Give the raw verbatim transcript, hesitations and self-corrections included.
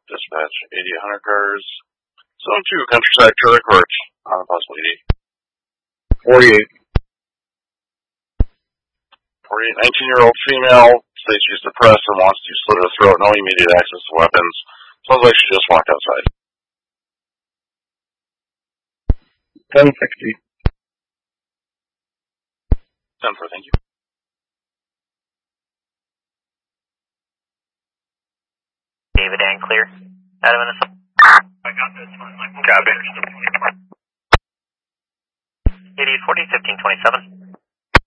Dispatch eighty one hundred cars. Zone two, Countryside Trailer Court on a possible E D. forty-eight. forty-eight, nineteen-year-old female states she's depressed and wants to slit her throat. No immediate access to weapons. Sounds like she just walked outside. ten sixty. ten four, thank you. David and clear. Adam and the I got this one. Copy. eighty-eight forty, fifteen twenty-seven.